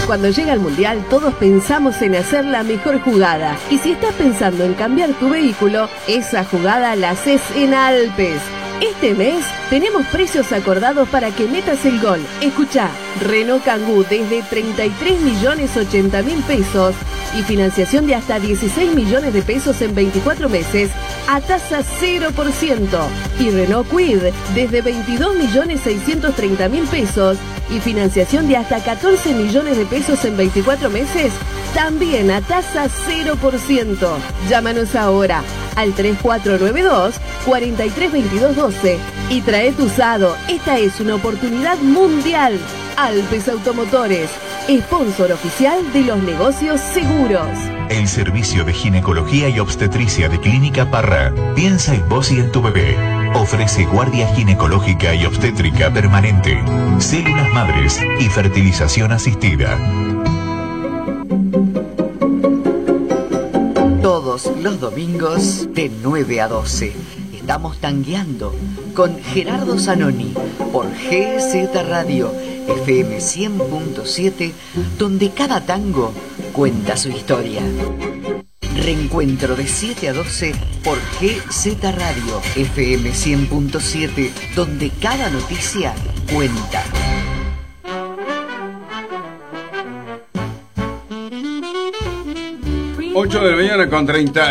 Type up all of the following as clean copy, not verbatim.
Cuando llega el Mundial, todos pensamos en hacer la mejor jugada. Y si estás pensando en cambiar tu vehículo, esa jugada la haces en Alpes. Este mes tenemos precios acordados para que metas el gol. Escuchá, Renault Kangoo desde 33.080.000 pesos y financiación de hasta 16 millones de pesos en 24 meses a tasa 0%. Y Renault Kwid desde 22.630.000 pesos y financiación de hasta 14 millones de pesos en 24 meses también a tasa 0%. Llámanos ahora al 3492 432212 y trae tu usado. Esta es una oportunidad mundial. Alpes Automotores, sponsor oficial de los negocios seguros. El servicio de ginecología y obstetricia de Clínica Parra piensa en vos y en tu bebé. Ofrece guardia ginecológica y obstétrica permanente, células madres y fertilización asistida. Todos los domingos de 9 a 12 estamos tangueando con Gerardo Zanoni por GZ Radio FM 100.7, donde cada tango cuenta su historia. Reencuentro de 7 a 12 por GZ Radio FM 100.7, donde cada noticia cuenta. 8 de la mañana con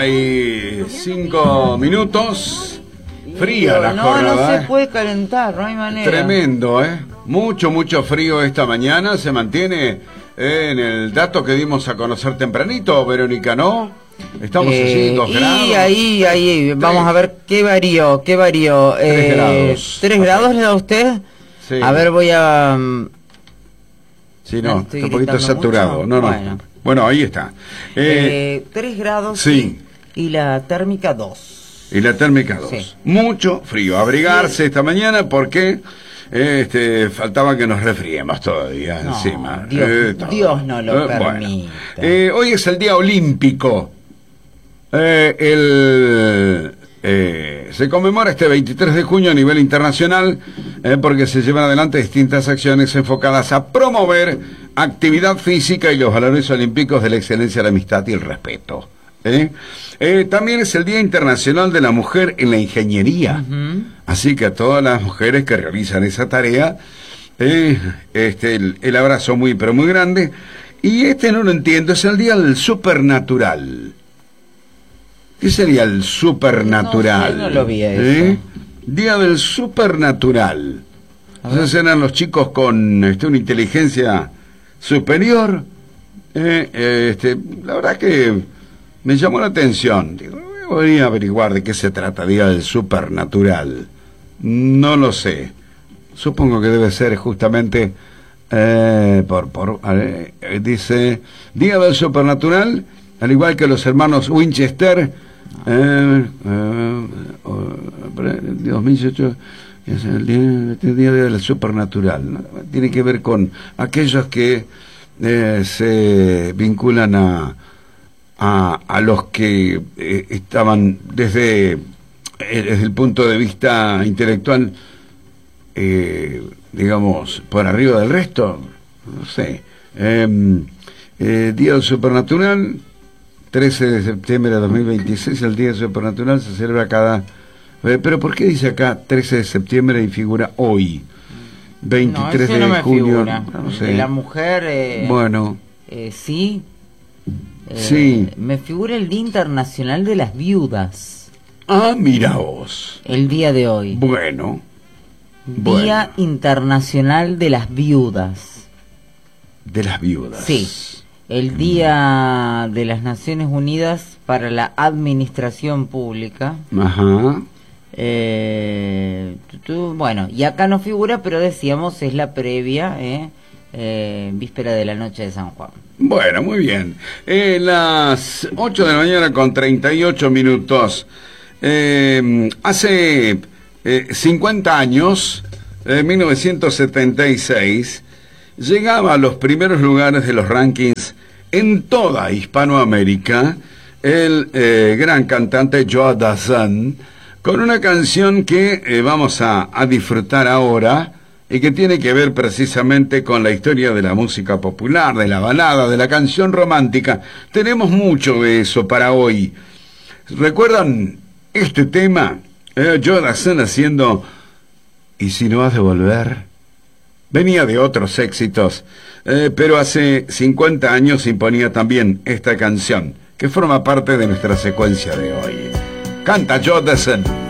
35 minutos. Fría la jornada. No se puede calentar, no hay manera. Tremendo, mucho frío esta mañana. Se mantiene en el dato que dimos a conocer tempranito, Verónica, ¿no? Estamos allí, 2 grados. Y ahí, vamos a ver qué varió. 3 grados. ¿3 grados le da usted? Sí. A ver, voy a... Sí, no, está un poquito saturado. Mucho. No. Bueno, ahí está. 3 grados. Sí. Y la térmica 2. Y la térmica 2. Sí. Mucho frío. Abrigarse esta mañana porque faltaba que nos resfriemos todavía encima. Dios no lo permite. Bueno. Hoy es el Día Olímpico. Se conmemora este 23 de junio a nivel internacional porque se llevan adelante distintas acciones enfocadas a promover actividad física y los valores olímpicos de la excelencia, la amistad y el respeto. También es el Día Internacional de la Mujer en la Ingeniería. Así que a todas las mujeres que realizan esa tarea, el abrazo muy pero muy grande. Y no lo entiendo, es el Día del Supernatural. ¿Qué sería el supernatural? No lo vi eso. Día del supernatural. Entonces eran los chicos con una inteligencia superior. La verdad que me llamó la atención. Digo, voy a averiguar de qué se trata Día del Supernatural. No lo sé. Supongo que debe ser justamente dice Día del Supernatural, al igual que los hermanos Winchester. 2018 es el día del supernatural, ¿no? Tiene que ver con aquellos que se vinculan a los que estaban desde el punto de vista intelectual, digamos, por arriba del resto. No sé. Día del Supernatural, 13 de septiembre de 2026, el Día Supernatural se celebra cada... Pero ¿por qué dice acá 13 de septiembre y figura hoy? 23 de junio. No sé. De la mujer... bueno. Sí. Sí. Me figura el Día Internacional de las Viudas. Ah, mira vos. El día de hoy. Bueno. Día Internacional de las Viudas. De las viudas. Sí. El Día de las Naciones Unidas para la Administración Pública. Ajá. Bueno, y acá no figura, pero decíamos es la previa, víspera de la noche de San Juan. Bueno, muy bien. Las 8 de la mañana con 38 minutos. Hace 50 años, en 1976, llegaba a los primeros lugares de los rankings en toda Hispanoamérica el gran cantante Joe Dassin, con una canción que vamos a disfrutar ahora, y que tiene que ver precisamente con la historia de la música popular, de la balada, de la canción romántica. Tenemos mucho de eso para hoy. ¿Recuerdan este tema? Joe Dassin haciendo ¿Y si no has de volver? Venía de otros éxitos, pero hace 50 años imponía también esta canción, que forma parte de nuestra secuencia de hoy. Canta Joe Dassin.